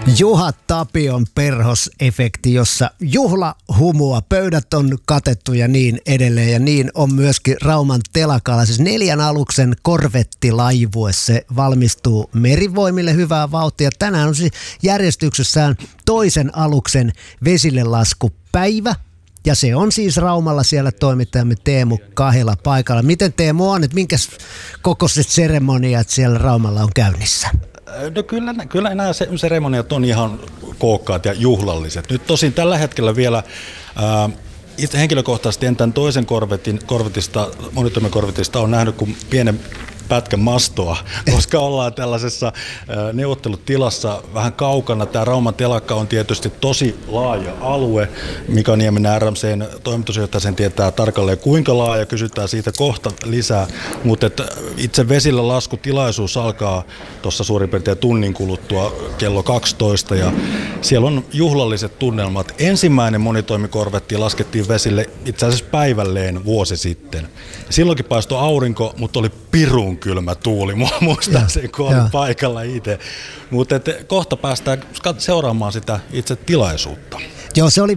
Juha Tapion perhosefekti, jossa juhlahumua, pöydät on katettu ja niin edelleen. Ja niin on myöskin Rauman telakalla. Siis 4 aluksen korvettilaivue, se valmistuu Merivoimille hyvää vauhtia. Tänään on siis järjestyksessään toisen aluksen vesille laskupäivä. Ja se on siis Raumalla siellä toimittajamme Teemu Kahila paikalla. Miten Teemu on, että minkäs kokoiset seremoniat siellä Raumalla on käynnissä? No kyllä nämä seremoniat on ihan kookkaat ja juhlalliset. Nyt tosin tällä hetkellä vielä itse henkilökohtaisesti en tämän toisen monitoimikorvetista on nähnyt kuin pienen pätkän mastoa, koska ollaan tällaisessa neuvottelutilassa vähän kaukana. Tämä Rauman telakka on tietysti tosi laaja alue. Mika Nieminen RMC:n toimitusjohtaja sen tietää tarkalleen kuinka laaja, kysytään siitä kohta lisää. Mutta itse vesillä laskutilaisuus alkaa tuossa suurin piirtein tunnin kuluttua kello 12 ja siellä on juhlalliset tunnelmat. Ensimmäinen monitoimikorvetti laskettiin vesille itse asiassa päivälleen vuosi sitten. Silloinkin paistoi aurinko, mutta oli pirun kylmä tuuli. Muistan sen, kun olin paikalla itse. Mutta kohta päästään seuraamaan sitä itse tilaisuutta. Joo, se oli